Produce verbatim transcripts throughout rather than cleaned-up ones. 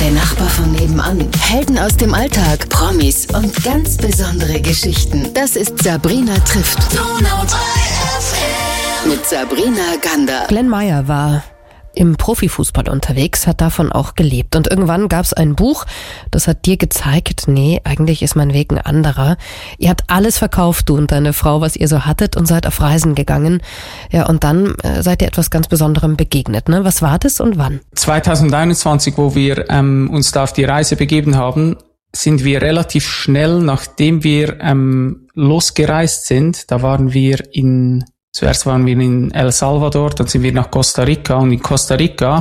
Der Nachbar von nebenan. Helden aus dem Alltag, Promis und ganz besondere Geschichten. Das ist Sabrina trifft. Mit Sabrina Gander. Glenn Meier war im Profifußball unterwegs, hat davon auch gelebt. Und irgendwann gab es ein Buch, das hat dir gezeigt, nee, eigentlich ist mein Weg ein anderer. Ihr habt alles verkauft, du und deine Frau, was ihr so hattet, und seid auf Reisen gegangen. Ja, und dann äh, seid ihr etwas ganz Besonderem begegnet, ne? Was war das und wann? zwanzig einundzwanzig, wo wir ähm, uns da auf die Reise begeben haben, sind wir relativ schnell, nachdem wir ähm, losgereist sind, da waren wir in Zuerst waren wir in El Salvador, dann sind wir nach Costa Rica, und in Costa Rica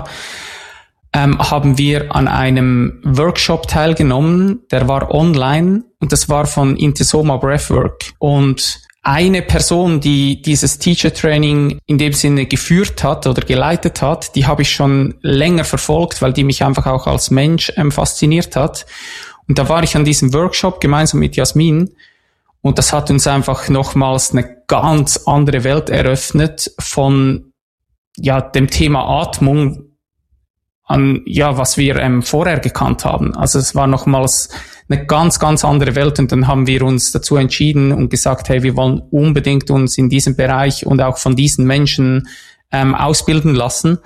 ähm, haben wir an einem Workshop teilgenommen, der war online, und das war von Intezoma Breathwork. Und eine Person, die dieses Teacher Training in dem Sinne geführt hat oder geleitet hat, die habe ich schon länger verfolgt, weil die mich einfach auch als Mensch ähm, fasziniert hat. Und da war ich an diesem Workshop gemeinsam mit Jasmin. Und das hat uns einfach nochmals eine ganz andere Welt eröffnet von, ja, dem Thema Atmung an, ja, was wir ähm, vorher gekannt haben. Also es war nochmals eine ganz, ganz andere Welt, und dann haben wir uns dazu entschieden und gesagt, hey, wir wollen unbedingt uns in diesem Bereich und auch von diesen Menschen ähm, ausbilden lassen.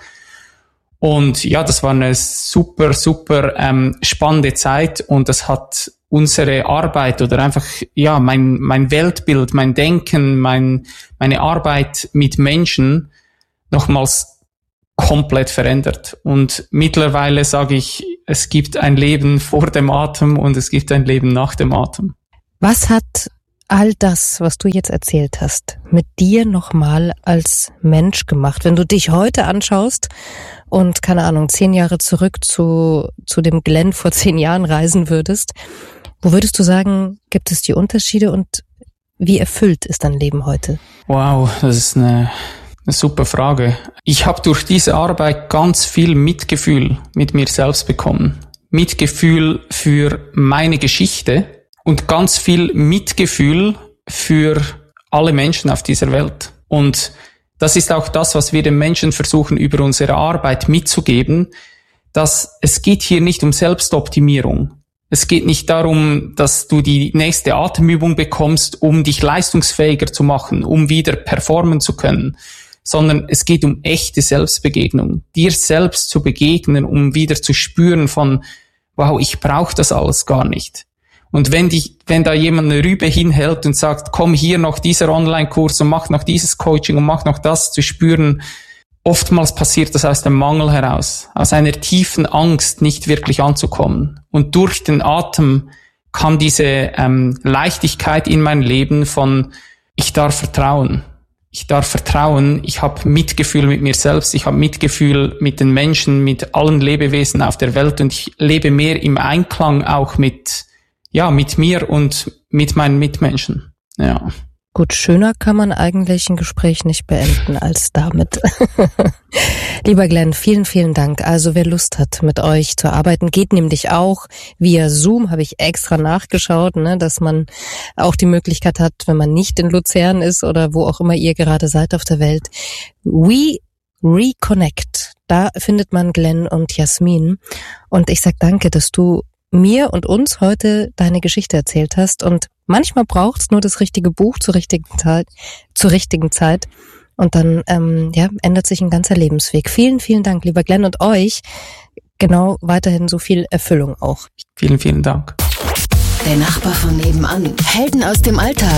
Und ja, das war eine super, super ähm, spannende Zeit, und das hat unsere Arbeit oder einfach, ja, mein, mein Weltbild, mein Denken, mein, meine Arbeit mit Menschen nochmals komplett verändert. Und mittlerweile sage ich, es gibt ein Leben vor dem Atem und es gibt ein Leben nach dem Atem. Was hat all das, was du jetzt erzählt hast, mit dir nochmal als Mensch gemacht? Wenn du dich heute anschaust und, keine Ahnung, zehn Jahre zurück zu, zu dem Glenn vor zehn Jahren reisen würdest, wo würdest du sagen, gibt es die Unterschiede, und wie erfüllt ist dein Leben heute? Wow, das ist eine, eine super Frage. Ich habe durch diese Arbeit ganz viel Mitgefühl mit mir selbst bekommen. Mitgefühl für meine Geschichte und ganz viel Mitgefühl für alle Menschen auf dieser Welt. Und das ist auch das, was wir den Menschen versuchen, über unsere Arbeit mitzugeben, dass es geht hier nicht um Selbstoptimierung. Es geht nicht darum, dass du die nächste Atemübung bekommst, um dich leistungsfähiger zu machen, um wieder performen zu können, sondern es geht um echte Selbstbegegnung, dir selbst zu begegnen, um wieder zu spüren von, wow, ich brauche das alles gar nicht. Und wenn dich, wenn da jemand eine Rübe hinhält und sagt, komm hier noch dieser Online-Kurs und mach noch dieses Coaching und mach noch das, zu spüren, oftmals passiert das aus dem Mangel heraus, aus einer tiefen Angst, nicht wirklich anzukommen. Und durch den Atem kam diese ähm, Leichtigkeit in mein Leben von, ich darf vertrauen. Ich darf vertrauen, ich habe Mitgefühl mit mir selbst, ich habe Mitgefühl mit den Menschen, mit allen Lebewesen auf der Welt, und ich lebe mehr im Einklang auch mit, ja, mit mir und mit meinen Mitmenschen. Ja. Gut, schöner kann man eigentlich ein Gespräch nicht beenden als damit. Lieber Glenn, vielen, vielen Dank. Also wer Lust hat, mit euch zu arbeiten, geht nämlich auch via Zoom, habe ich extra nachgeschaut, ne, dass man auch die Möglichkeit hat, wenn man nicht in Luzern ist oder wo auch immer ihr gerade seid auf der Welt. We Reconnect, da findet man Glenn und Jasmin. Und ich sag danke, dass du mir und uns heute deine Geschichte erzählt hast, und manchmal braucht's nur das richtige Buch zur richtigen Zeit, zur richtigen Zeit, und dann ähm, ja, ändert sich ein ganzer Lebensweg. Vielen, vielen Dank, lieber Glenn, und euch genau weiterhin so viel Erfüllung auch. Vielen, vielen Dank. Der Nachbar von nebenan. Helden aus dem Alltag.